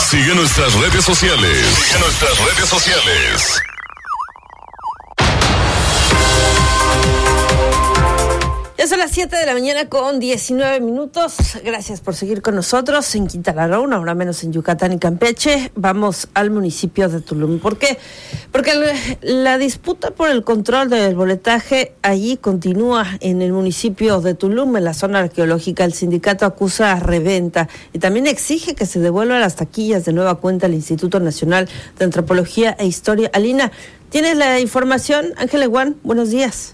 Sigue nuestras redes sociales. Ya son las 7 de la mañana con 19 minutos. Gracias por seguir con nosotros en Quintana Roo, una hora menos en Yucatán y Campeche. Vamos al municipio de Tulum. ¿Por qué? Porque la disputa por el control del boletaje allí continúa en el municipio de Tulum, en la zona arqueológica. El sindicato acusa reventa y también exige que se devuelvan las taquillas de nueva cuenta al Instituto Nacional de Antropología e Historia. Alina, ¿tienes la información? Ángel Eguán, buenos días.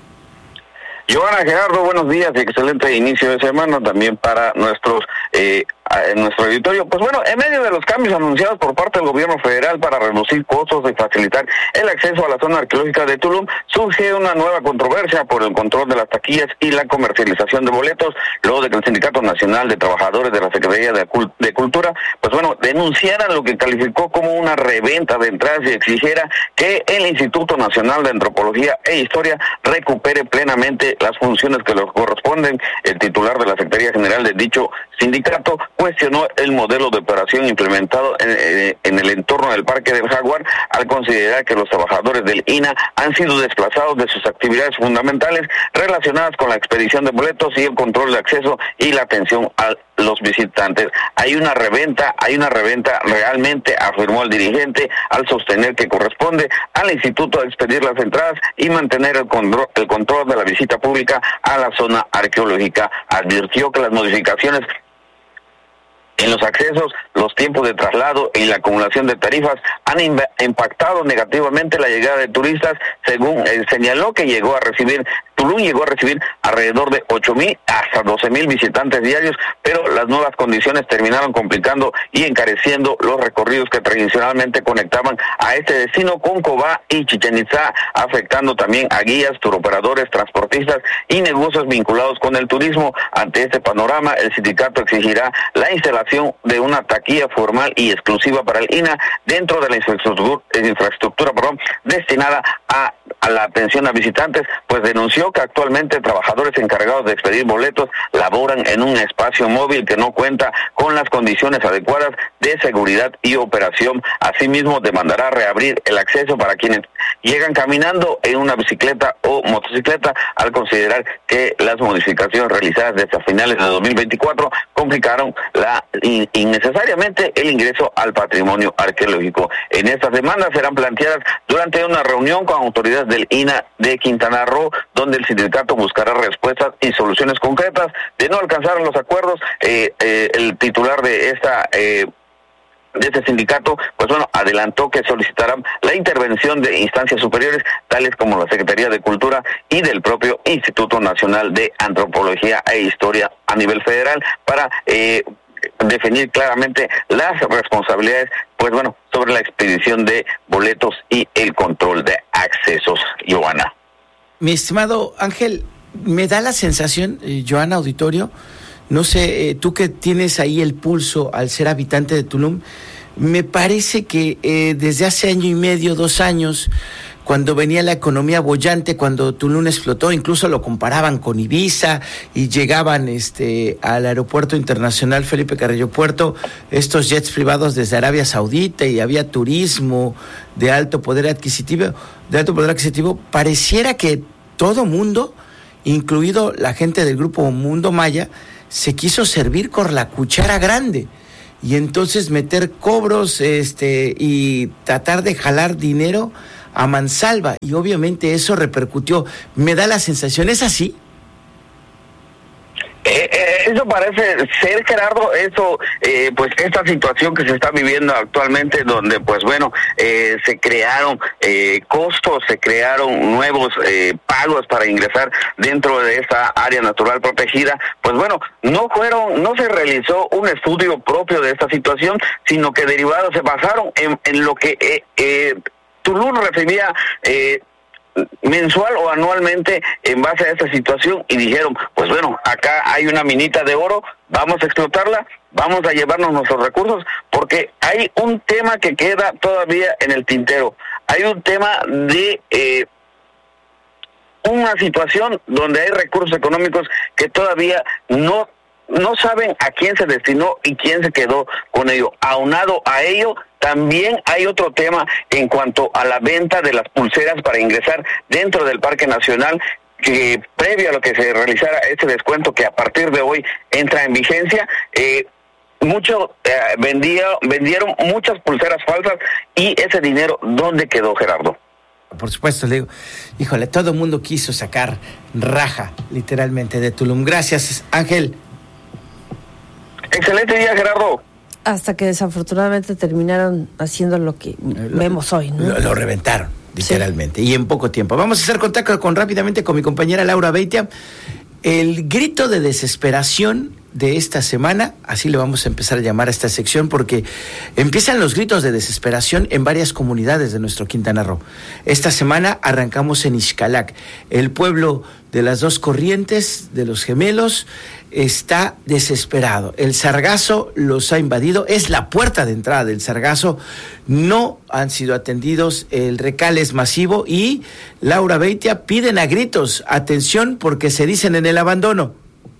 Joana, Gerardo, buenos días y excelente inicio de semana también para nuestro auditorio. Pues bueno, en medio de los cambios anunciados por parte del gobierno federal para reducir costos y facilitar el acceso a la zona arqueológica de Tulum, surge una nueva controversia por el control de las taquillas y la comercialización de boletos, luego de que el Sindicato Nacional de Trabajadores de la Secretaría de Cultura, pues bueno, denunciara lo que calificó como una reventa de entradas y exigiera que el Instituto Nacional de Antropología e Historia recupere plenamente las funciones que le corresponden. El titular de la Secretaría General de dicho sindicato cuestionó el modelo de operación implementado en el entorno del Parque del Jaguar al considerar que los trabajadores del INAH han sido desplazados de sus actividades fundamentales relacionadas con la expedición de boletos y el control de acceso y la atención a los visitantes. Hay una reventa realmente, afirmó el dirigente al sostener que corresponde al instituto expedir las entradas y mantener el control de la visita pública a la zona arqueológica. Advirtió que las modificaciones en los accesos, los tiempos de traslado y la acumulación de tarifas han impactado negativamente la llegada de turistas, según señaló que Tulum llegó a recibir alrededor de 8,000 hasta 12,000 visitantes diarios, pero las nuevas condiciones terminaron complicando y encareciendo los recorridos que tradicionalmente conectaban a este destino con Cobá y Chichén Itzá, afectando también a guías, turoperadores, transportistas y negocios vinculados con el turismo. Ante este panorama, el sindicato exigirá la instalación de una taquilla formal y exclusiva para el INAH dentro de la infraestructura destinada a la atención a visitantes, pues denunció que actualmente trabajadores encargados de expedir boletos laboran en un espacio móvil que no cuenta con las condiciones adecuadas de seguridad y operación. Asimismo, demandará reabrir el acceso para quienes llegan caminando en una bicicleta o motocicleta, al considerar que las modificaciones realizadas desde finales de 2024 complicaron innecesariamente el ingreso al patrimonio arqueológico. En estas demandas serán planteadas durante una reunión con autoridades del INAH de Quintana Roo, donde el sindicato buscará respuestas y soluciones concretas. De no alcanzar los acuerdos, el titular de este sindicato, pues bueno, adelantó que solicitarán la intervención de instancias superiores, tales como la Secretaría de Cultura y del propio Instituto Nacional de Antropología e Historia a nivel federal, para definir claramente las responsabilidades, pues bueno, sobre la expedición de boletos y el control de accesos. Joana. Mi estimado Ángel, me da la sensación, Joana, auditorio, no sé, tú que tienes ahí el pulso al ser habitante de Tulum, me parece que desde hace año y medio, 2 años, cuando venía la economía boyante, cuando Tulum explotó, incluso lo comparaban con Ibiza y llegaban al aeropuerto internacional Felipe Carrillo Puerto estos jets privados desde Arabia Saudita y había turismo de alto poder adquisitivo, pareciera que todo mundo, incluido la gente del grupo Mundo Maya, se quiso servir con la cuchara grande y entonces meter cobros y tratar de jalar dinero a mansalva, y obviamente eso repercutió. Me da la sensación, ¿es así? Eso parece ser, Gerardo, pues esta situación que se está viviendo actualmente, donde pues bueno, se crearon costos, se crearon nuevos pagos para ingresar dentro de esta área natural protegida, pues bueno, no se realizó un estudio propio de esta situación, sino que derivados se basaron en lo que Tulum recibía mensual o anualmente en base a esta situación, y dijeron, pues bueno, acá hay una minita de oro, vamos a explotarla, vamos a llevarnos nuestros recursos, porque hay un tema que queda todavía en el tintero, hay un tema de una situación donde hay recursos económicos que todavía no no saben a quién se destinó y quién se quedó con ello. Aunado a ello, también hay otro tema en cuanto a la venta de las pulseras para ingresar dentro del Parque Nacional, que previo a lo que se realizara este descuento que a partir de hoy entra en vigencia, vendieron muchas pulseras falsas. Y ese dinero, ¿dónde quedó, Gerardo? Por supuesto, le digo, híjole, todo el mundo quiso sacar raja, literalmente, de Tulum. Gracias, Ángel. Excelente día, Gerardo. Hasta que desafortunadamente terminaron haciendo lo que vemos hoy, ¿no? Lo reventaron, literalmente, sí. Y en poco tiempo. Vamos a hacer contacto rápidamente con mi compañera Laura Beitia. El grito de desesperación de esta semana, así le vamos a empezar a llamar a esta sección, porque empiezan los gritos de desesperación en varias comunidades de nuestro Quintana Roo. Esta semana arrancamos en Ixcalac, el pueblo de las dos corrientes, de los gemelos, está desesperado. El sargazo los ha invadido, es la puerta de entrada del sargazo, no han sido atendidos, el recale es masivo y Laura Beitia piden a gritos atención porque se dicen en el abandono.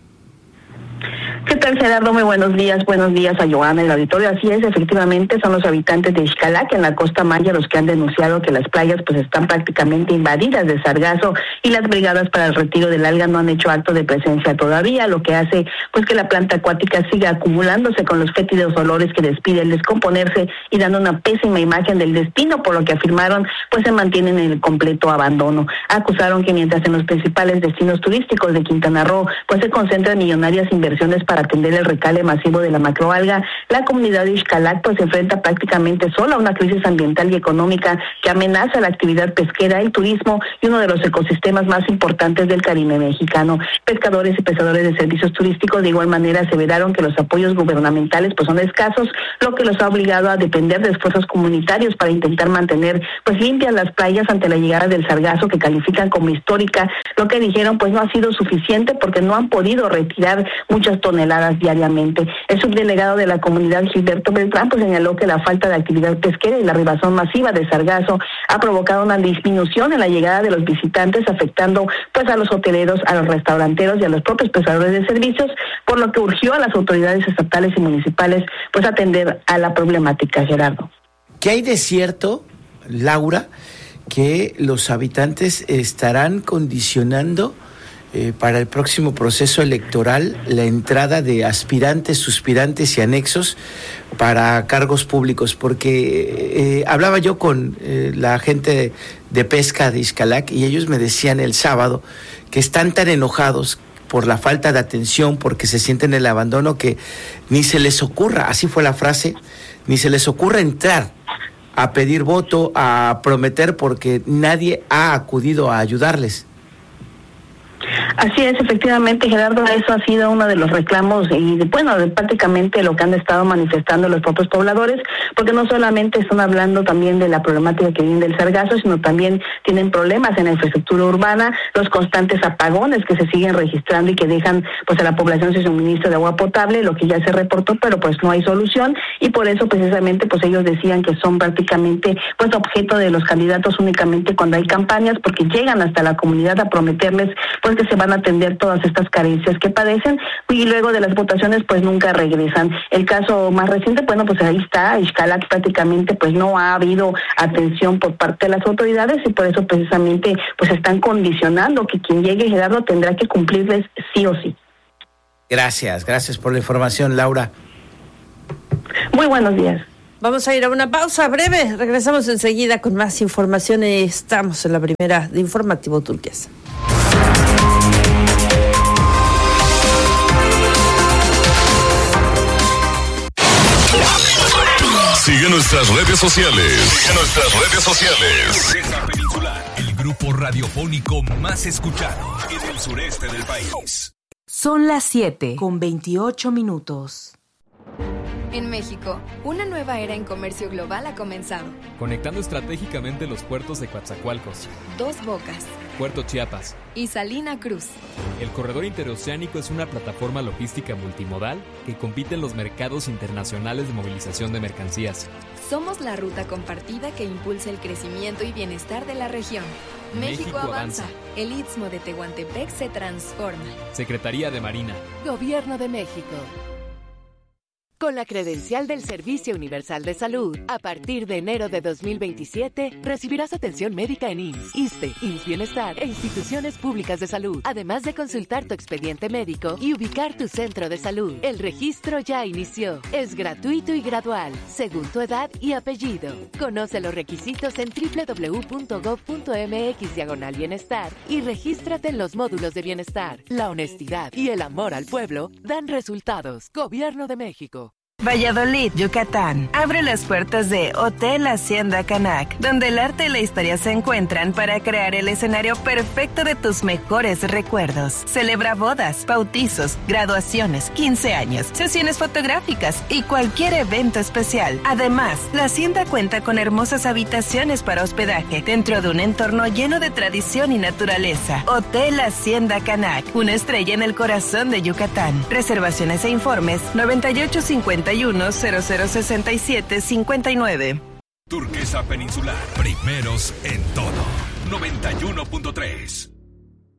¿Qué tal, Gerardo? Muy buenos días a Joana, el auditorio. Así es, efectivamente, son los habitantes de Ixcalac, en la Costa Maya, los que han denunciado que las playas pues están prácticamente invadidas de sargazo y las brigadas para el retiro del alga no han hecho acto de presencia todavía, lo que hace pues que la planta acuática siga acumulándose con los fétidos olores que despide al descomponerse y dando una pésima imagen del destino, por lo que afirmaron pues se mantienen en el completo abandono. Acusaron que mientras en los principales destinos turísticos de Quintana Roo pues se concentran millonarias inversiones para atender el recale masivo de la macroalga, la comunidad de Ixcalac pues se enfrenta prácticamente sola a una crisis ambiental y económica que amenaza la actividad pesquera, el turismo y uno de los ecosistemas más importantes del Caribe mexicano. Pescadores y prestadores de servicios turísticos de igual manera aseveraron que los apoyos gubernamentales pues son escasos, lo que los ha obligado a depender de esfuerzos comunitarios para intentar mantener pues limpias las playas ante la llegada del sargazo, que califican como histórica. Lo que dijeron pues no ha sido suficiente porque no han podido retirar muchas toneladas diariamente. El subdelegado de la comunidad, Gilberto Beltrán, pues señaló que la falta de actividad pesquera y la arribación masiva de sargazo ha provocado una disminución en la llegada de los visitantes, afectando pues a los hoteleros, a los restauranteros y a los propios prestadores de servicios, por lo que urgió a las autoridades estatales y municipales pues atender a la problemática, Gerardo. ¿Qué hay de cierto, Laura, que los habitantes estarán condicionando para el próximo proceso electoral la entrada de aspirantes, suspirantes y anexos para cargos públicos? Porque hablaba yo con la gente de pesca de Ixcalac y ellos me decían el sábado que están tan enojados por la falta de atención, porque se sienten en el abandono, que ni se les ocurra, así fue la frase, ni se les ocurra entrar a pedir voto, a prometer, porque nadie ha acudido a ayudarles. Así es, efectivamente, Gerardo, eso ha sido uno de los reclamos y bueno, prácticamente lo que han estado manifestando los propios pobladores, porque no solamente están hablando también de la problemática que viene del sargazo, sino también tienen problemas en la infraestructura urbana, los constantes apagones que se siguen registrando y que dejan pues a la población sin suministro de agua potable, lo que ya se reportó, pero pues no hay solución, y por eso precisamente pues ellos decían que son prácticamente pues objeto de los candidatos únicamente cuando hay campañas, porque llegan hasta la comunidad a prometerles pues que se van a atender todas estas carencias que padecen, y luego de las votaciones pues nunca regresan. El caso más reciente, bueno, pues ahí está, Ixcalac prácticamente pues no ha habido atención por parte de las autoridades, y por eso precisamente pues están condicionando que quien llegue, Gerardo, tendrá que cumplirles sí o sí. Gracias por la información, Laura. Muy buenos días. Vamos a ir a una pausa breve, regresamos enseguida con más información. Estamos en la primera de Informativo Turquesa. Sigue nuestras redes sociales. El grupo radiofónico más escuchado en el sureste del país. Son las 7:28. En México, una nueva era en comercio global ha comenzado. Conectando estratégicamente los puertos de Coatzacoalcos, Dos Bocas, Puerto Chiapas y Salina Cruz. El corredor interoceánico es una plataforma logística multimodal que compite en los mercados internacionales de movilización de mercancías. Somos la ruta compartida que impulsa el crecimiento y bienestar de la región. México avanza. El Istmo de Tehuantepec se transforma. Secretaría de Marina. Gobierno de México. Con la credencial del Servicio Universal de Salud, a partir de enero de 2027, recibirás atención médica en IMSS, ISSSTE, IMSS Bienestar e instituciones públicas de salud, además de consultar tu expediente médico y ubicar tu centro de salud. El registro ya inició. Es gratuito y gradual, según tu edad y apellido. Conoce los requisitos en www.gov.mx/bienestar y regístrate en los módulos de bienestar. La honestidad y el amor al pueblo dan resultados. Gobierno de México. Valladolid, Yucatán. Abre las puertas de Hotel Hacienda Canac, donde el arte y la historia se encuentran para crear el escenario perfecto de tus mejores recuerdos. Celebra bodas, bautizos, graduaciones, 15 años, sesiones fotográficas y cualquier evento especial. Además, la hacienda cuenta con hermosas habitaciones para hospedaje dentro de un entorno lleno de tradición y naturaleza. Hotel Hacienda Canac, una estrella en el corazón de Yucatán. Reservaciones e informes 9851-0067-59. Turquesa Peninsular, primeros en todo. 91.3.